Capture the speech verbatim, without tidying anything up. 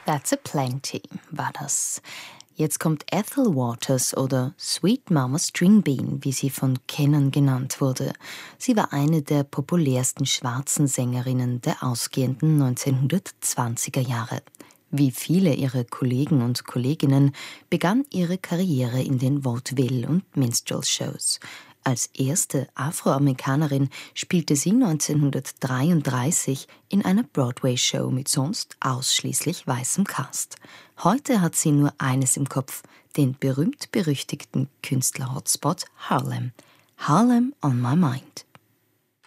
That's a Plenty war das. Jetzt kommt Ethel Waters oder Sweet Mama Stringbean, wie sie von Kennern genannt wurde. Sie war eine der populärsten schwarzen Sängerinnen der ausgehenden neunzehnhundertzwanziger Jahre. Wie viele ihrer Kollegen und Kolleginnen begann ihre Karriere in den Vaudeville- und Minstrel-Shows. Als erste Afroamerikanerin spielte sie neunzehnhundertdreiunddreißig in einer Broadway-Show mit sonst ausschließlich weißem Cast. Heute hat sie nur eines im Kopf, den berühmt-berüchtigten Künstler-Hotspot Harlem. Harlem on my mind.